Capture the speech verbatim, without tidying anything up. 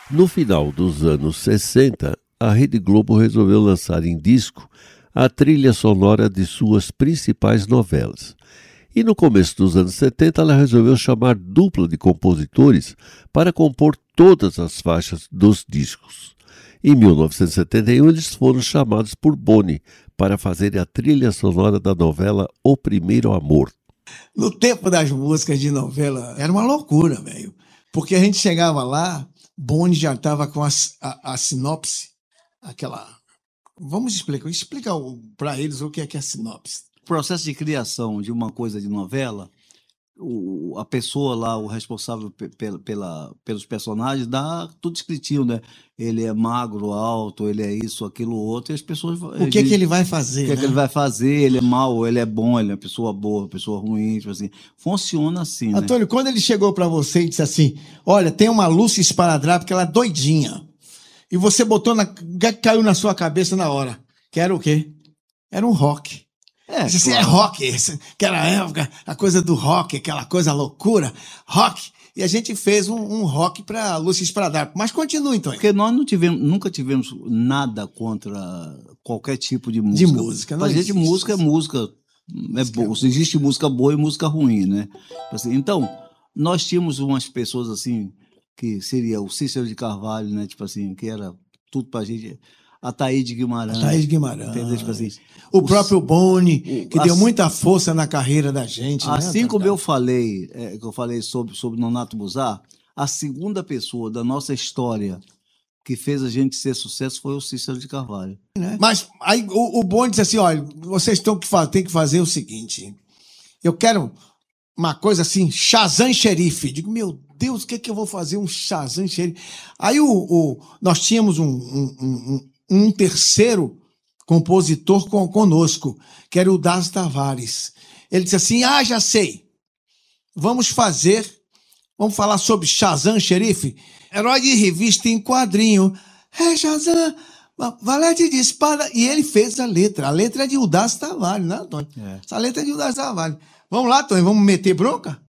No final dos anos sessenta, a Rede Globo resolveu lançar em disco a trilha sonora de suas principais novelas. E no começo dos anos setenta, ela resolveu chamar dupla de compositores para compor todas as faixas dos discos. Em mil novecentos e setenta e um, eles foram chamados por Boni para fazer a trilha sonora da novela O Primeiro Amor. No tempo das músicas de novela, era uma loucura, velho. Porque a gente chegava lá, Boni já estava com a, a, a sinopse, aquela... Vamos explicar, explica para eles o que é, que é a sinopse. O processo de criação de uma coisa de novela, o, a pessoa lá, o responsável pe, pela, pela, pelos personagens, dá tudo escritinho, né? Ele é magro, alto, ele é isso, aquilo, outro, e as pessoas... O que é que ele vai fazer, O que é né? que ele vai fazer, ele é mau, ele é bom, ele é uma pessoa boa, uma pessoa ruim, tipo assim. Funciona assim, né? Antônio, quando ele chegou para você e disse assim, olha, tem uma Lúcia Esparadrapo que ela é doidinha, e você botou, na, caiu na sua cabeça na hora, que era o quê? Era um rock. É, Disse assim, claro. é rock, aquela época, a coisa do rock, aquela coisa loucura, rock. E a gente fez um, um rock para Lúcia Esparadrapo. Mas continua, então. Porque nós não tivemos, nunca tivemos nada contra qualquer tipo de música. De música, não Pra gente, existe. música é música. É boa. Existe música boa e música ruim, né? Assim, então, nós tínhamos umas pessoas assim, que seria o Cícero de Carvalho, né? Tipo assim, que era tudo pra gente. A Thaís Guimarães. A Thaís Guimarães. Entendeu? Tipo assim, o os, próprio Boni, que o, deu assim, muita força na carreira da gente. Assim né, como eu falei, é, que eu falei sobre, sobre Nonato Buzar, a segunda pessoa da nossa história que fez a gente ser sucesso foi o Cícero de Carvalho. Mas aí o, o Boni disse assim, olha, vocês têm que, têm que fazer o seguinte, eu quero uma coisa assim, Shazam Xerife. Digo, meu Deus, o que é que eu vou fazer um Shazam Xerife? Aí o, o, nós tínhamos um, um, um, um terceiro compositor com, conosco, que era o Das Tavares. Ele disse assim, ah, já sei, vamos fazer, vamos falar sobre Shazam Xerife, herói de revista em quadrinho, é Shazam, valete de espada, e ele fez a letra, a letra é de Udas Tavares, né, Antônio? É. Essa letra é de Udas Tavares. Vamos lá, Antônio, vamos meter bronca?